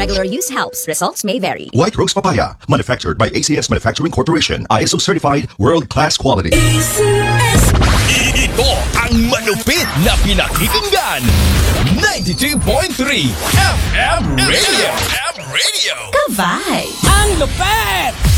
regular use helps. Results may vary. White Rose Papaya, manufactured by ACS Manufacturing Corporation. ISO certified, world-class quality. Ito ang malupit na pinakikinggan. 92.3 FM Radio. Ka-vibe! Ang lupit!